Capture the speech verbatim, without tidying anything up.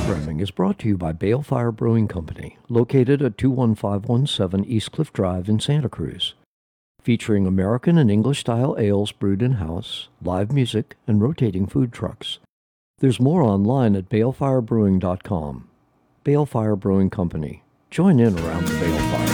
programming is brought to you by Balefire Brewing Company, located at two one five one seven East Cliff Drive in Santa Cruz. Featuring American and English-style ales brewed in-house, live music, and rotating food trucks. There's more online at balefire brewing dot com. Balefire Brewing Company. Join in around the balefire.